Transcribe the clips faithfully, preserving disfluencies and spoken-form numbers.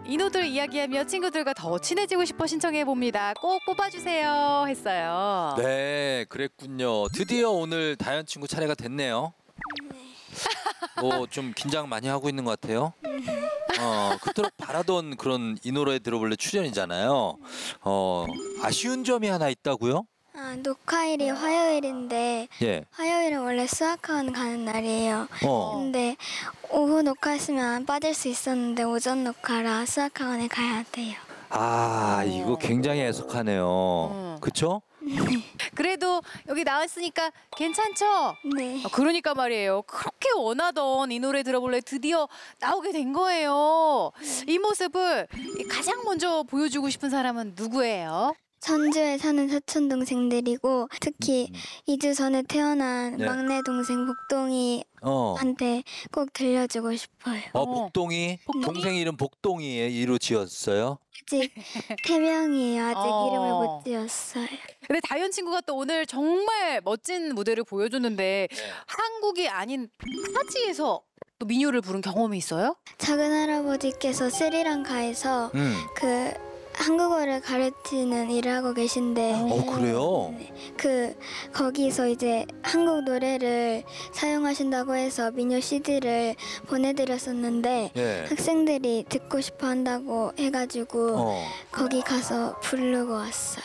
인호들 이야기하며 친구들과 더 친해지고 싶어 신청해 봅니다. 꼭 뽑아주세요 했어요. 네, 그랬군요. 드디어 오늘 다현 친구 차례가 됐네요. 뭐 좀 긴장 많이 하고 있는 것 같아요. 어, 그토록 바라던 그런 이 노래 들어볼래 출연이잖아요. 어, 아쉬운 점이 하나 있다고요? 아, 녹화일이 화요일인데 예. 화요일은 원래 수학학원 가는 날이에요. 어. 근데 오후 녹화했으면 안 빠질 수 있었는데 오전 녹화라 수학학원에 가야 돼요. 아, 이거 굉장히 애석하네요. 음. 그쵸? 그래도 여기 나왔으니까 괜찮죠? 네. 아, 그러니까 말이에요. 그렇게 원하던 이 노래 들어볼래 드디어 나오게 된 거예요. 이 모습을 가장 먼저 보여주고 싶은 사람은 누구예요? 전주에 사는 사촌 동생들이고 특히 이 주 전에 태어난 네. 막내 동생 복동이한테 어. 꼭 들려주고 싶어요. 어, 복동이? 복동이? 동생 이름 복동이로 지었어요? 아직 태명이에요. 아직 어. 이름을 못 지었어요. 근데 다현 친구가 또 오늘 정말 멋진 무대를 보여줬는데 한국이 아닌 타지에서 또 민요를 부른 경험이 있어요? 작은 할아버지께서 스리랑카에서 음. 그 한국어를 가르치는 일을 하고 계신데 어, 그래요? 그 거기서 이제 한국 노래를 사용하신다고 해서 민요 씨디를 보내드렸었는데 예. 학생들이 듣고 싶어 한다고 해가지고 어. 거기 가서 부르고 왔어요.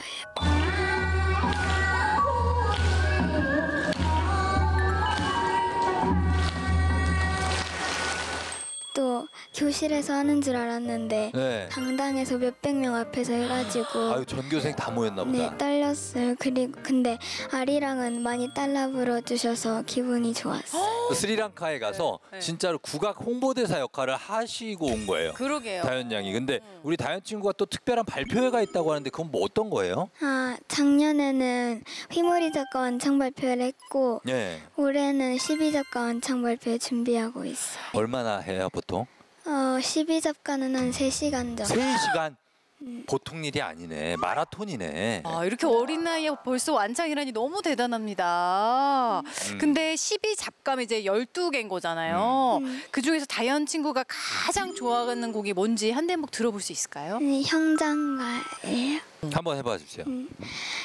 또 교실에서 하는 줄 알았는데 네. 당당해서 몇백 명 앞에서 해가지고 아유, 전교생 다 모였나 보다. 네 떨렸어요. 그리고 근데 아리랑은 많이 따라 불러주셔서 기분이 좋았어요. 그 스리랑카에 가서 네, 네. 진짜로 국악 홍보대사 역할을 하시고 온 거예요. 그러게요. 다현 양이. 근데 우리 다현 친구가 또 특별한 발표회가 있다고 하는데 그건 뭐 어떤 거예요? 아 작년에는 휘몰이 작가 완창 발표를 했고 예. 올해는 십이 작가 완창 발표 준비하고 있어요. 얼마나 해요, 보통? 어 십이 작가는 한 세 시간 정도. 세 시간? 보통 일이 아니네. 마라톤이네. 아, 이렇게 어린 나이에 벌써 완창이라니 너무 대단합니다. 근데 십이 잡감 이제 열두 개인 거잖아요. 음. 그 중에서 다현 친구가 가장 좋아하는 곡이 뭔지 한 대목 들어볼 수 있을까요? 네, 형장가예요. 한번 해봐 주세요.